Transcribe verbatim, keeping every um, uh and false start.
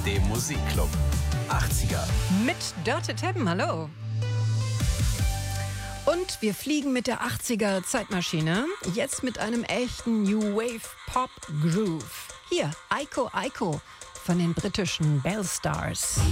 dem Musikclub. achtziger. Mit Dörte Teppen, hallo. Und wir fliegen mit der achtziger Zeitmaschine, jetzt mit einem echten New Wave Pop Groove. Hier, Aiko Aiko von den britischen Bell Stars.